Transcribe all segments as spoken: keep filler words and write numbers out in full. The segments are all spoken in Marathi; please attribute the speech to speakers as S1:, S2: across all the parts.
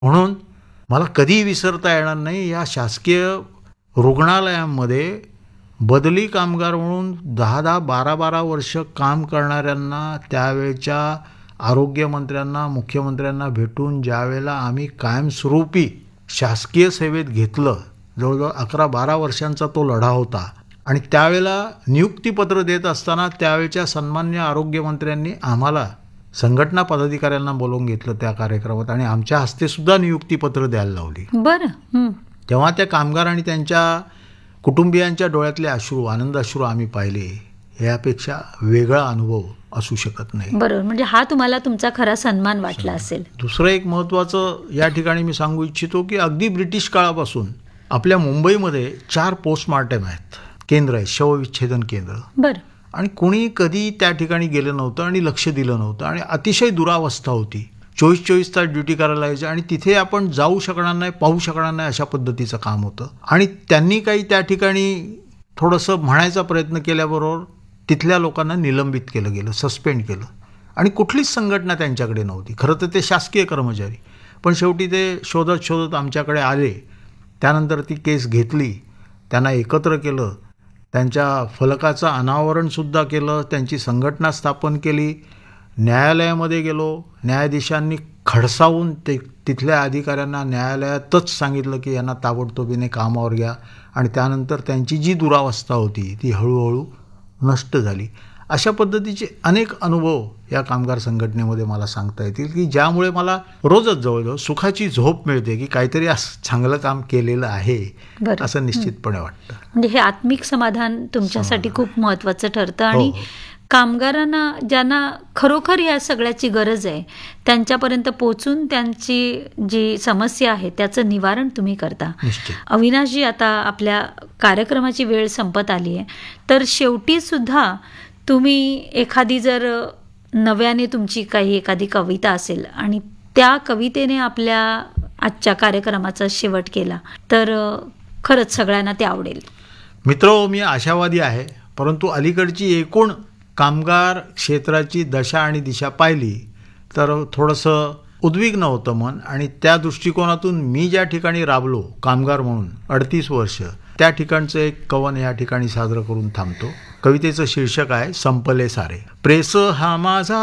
S1: म्हणून मला कधीही विसरता येणार नाही, या शासकीय रुग्णालयांमध्ये बदली कामगार म्हणून दहा दहा बारा बारा वर्ष काम करणाऱ्यांना त्यावेळच्या आरोग्यमंत्र्यांना, मुख्यमंत्र्यांना भेटून ज्यावेळेला आम्ही कायमस्वरूपी शासकीय सेवेत घेतलं, जवळजवळ अकरा बारा वर्षांचा तो लढा होता. आणि त्यावेळेला नियुक्तीपत्र देत असताना त्यावेळच्या सन्मान्य आरोग्यमंत्र्यांनी आम्हाला संघटना पदाधिकाऱ्यांना बोलवून घेतलं त्या कार्यक्रमात आणि आमच्या हस्ते सुद्धा नियुक्तीपत्र द्यायला लावली.
S2: बरं.
S1: तेव्हा त्या कामगार आणि त्यांच्या कुटुंबियांच्या डोळ्यातले अश्रू, आनंद अश्रू आम्ही पाहिले. यापेक्षा वेगळा अनुभव असू शकत नाही.
S2: बरोबर. म्हणजे हा तुम्हाला तुमचा खरा सन्मान वाटला असेल.
S1: दुसरं एक महत्त्वाचं या ठिकाणी मी सांगू इच्छितो की अगदी ब्रिटिश काळापासून आपल्या मुंबईमध्ये चार पोस्टमार्टम आहेत, केंद्र आहे, शवविच्छेदन केंद्र.
S2: बरं.
S1: आणि कुणी कधी त्या ठिकाणी गेलं नव्हतं आणि लक्ष दिलं नव्हतं आणि अतिशय दुरावस्था होती. चोवीस चोवीस तास ड्युटी करायला यायचं आणि तिथे आपण जाऊ शकणार नाही, पाहू शकणार नाही, अशा पद्धतीचं काम होतं. आणि त्यांनी काही त्या ठिकाणी थोडंसं म्हणायचा प्रयत्न केल्याबरोबर तिथल्या लोकांना निलंबित केलं गेलं, सस्पेंड केलं. आणि कुठलीच संघटना त्यांच्याकडे नव्हती. खरं तर ते शासकीय कर्मचारी, पण शेवटी ते शोधत शोधत आमच्याकडे आले. त्यानंतर ती केस घेतली, त्यांना एकत्र केलं, त्यांच्या फलकाचं अनावरणसुद्धा केलं, त्यांची संघटना स्थापन केली. न्यायालयामध्ये गेलो, न्यायाधीशांनी खडसावून ते तिथल्या अधिकाऱ्यांना न्यायालयातच सांगितलं की यांना ताबडतोबीने कामावर घ्या. आणि त्यानंतर त्यांची जी दुरावस्था होती ती हळूहळू नष्ट झाली. अशा पद्धतीचे अनेक अनुभव या कामगार संघटनेमध्ये मला सांगता येतील की ज्यामुळे मला रोजच जवळजवळ सुखाची झोप मिळते की काहीतरी असं चांगलं काम केलेलं आहे असं निश्चितपणे वाटतं.
S2: म्हणजे हे आत्मिक समाधान तुमच्यासाठी खूप महत्त्वाचं ठरतं. आणि कामगारांना ज्यांना खरोखर या सगळ्याची गरज आहे त्यांच्यापर्यंत पोहोचून त्यांची जी समस्या आहे त्याचं निवारण तुम्ही करता. अविनाशजी, आता आपल्या कार्यक्रमाची वेळ संपत आली आहे, तर शेवटी सुद्धा तुम्ही एखादी जर नव्याने तुमची काही एखादी कविता असेल आणि त्या कवितेने आपल्या आजच्या कार्यक्रमाचा शेवट केला तर खरंच सगळ्यांना ते आवडेल.
S1: मित्र, मी आशावादी आहे, परंतु अलीकडची एकूण कामगार क्षेत्राची दशा आणि दिशा पाहिली तर थोडंसं उद्विग्न होतं मन. आणि त्या दृष्टिकोनातून मी ज्या ठिकाणी राबलो कामगार म्हणून अडतीस वर्ष, त्या ठिकाणचं एक कवन या ठिकाणी साजरं करून थांबतो. कवितेचं शीर्षक आहे संपले सारे. प्रेस हा माझा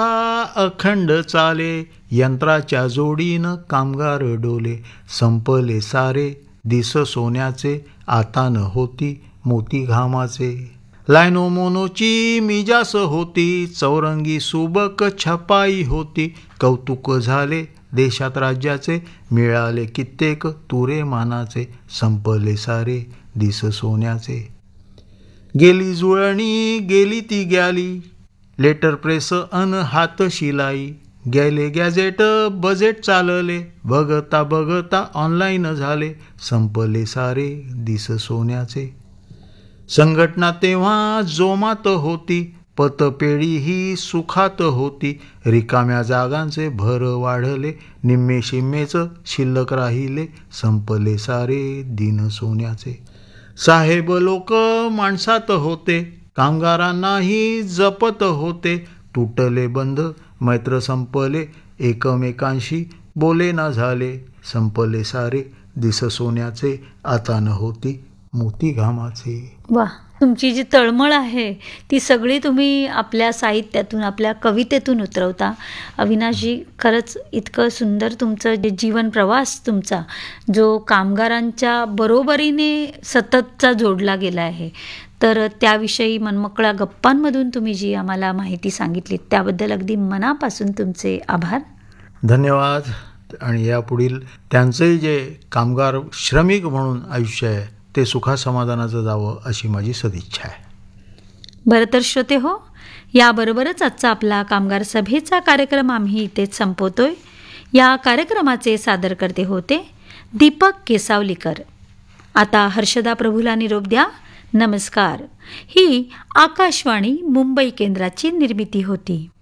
S1: अखंड चाले, यंत्राच्या जोडीनं कामगार डोले. संपले सारे दिस सोन्याचे, आता न होती मोती घामाचे. लायनो मोनोची मिजास होती, चौरंगी सुबक छपाई होती. कौतुक झाले देशात राज्याचे, मिळाले कित्येक तुरे मानाचे. संपले सारे दिस सोन्याचे. गेली जुळणी गेली ती ग्याली, लेटर प्रेस अन हात शिलाई. गेले गॅजेट बजेट चालले, बघता बघता ऑनलाईन झाले. संपले सारे दिस सोन्याचे. संघटना तेव्हा जोमात होती, पतपेढी ही सुखात होती. रिकाम्या जागांचे भर वाढले, निम्मे शिम्मेच शिल्लक राहिले. संपले सारे दिन सोन्याचे. साहेब लोक माणसात होते, कामगारांनाही जपत होते. तुटले बंध मैत्र संपले, एकमेकांशी बोले ना झाले. संपले सारे दिस सोन्याचे, आता न होती मोती घामाचे.
S2: वा, तुमची जी तळमळ आहे ती सगळी तुम्ही आपल्या साहित्यातून, आपल्या कवितेतून उतरवता. अविनाशजी, खरंच इतकं सुंदर तुमचं जे जीवन प्रवास तुमचा जो कामगारांच्या बरोबरीने सततचा जोडला गेला आहे, तर त्याविषयी मनमोकळ्या गप्पांमधून तुम्ही जी आम्हाला माहिती सांगितली त्याबद्दल अगदी मनापासून तुमचे आभार.
S1: धन्यवाद. आणि यापुढील त्यांचंही जे कामगार श्रमिक म्हणून आयुष्य आहे ते सुखासमाधानाचं जावं अशी माझी सदिच्छा आहे.
S2: बरं, तर श्रोते हो, याबरोबरच आजचा आपला कामगार सभेचा कार्यक्रम आम्ही इथेच संपवतोय. या कार्यक्रमाचे सादरकर्ते होते दीपक केसावलीकर. आता हर्षदा प्रभूला निरोप द्या. नमस्कार. ही आकाशवाणी मुंबई केंद्राची निर्मिती होती.